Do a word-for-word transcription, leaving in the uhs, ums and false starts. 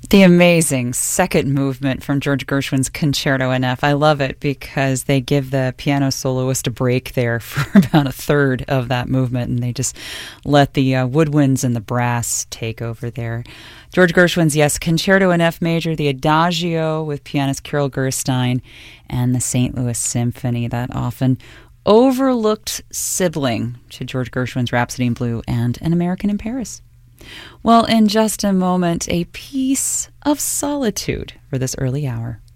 The amazing second movement from George Gershwin's Concerto in F. I love it because they give the piano soloist a break there for about a third of that movement, and they just let the uh, woodwinds and the brass take over there. George Gershwin's, yes, Concerto in F major, the Adagio with pianist Carol Gerstein, and the Saint Louis Symphony, that often overlooked sibling to George Gershwin's Rhapsody in Blue and An American in Paris. Well, in just a moment, a piece of solitude for this early hour.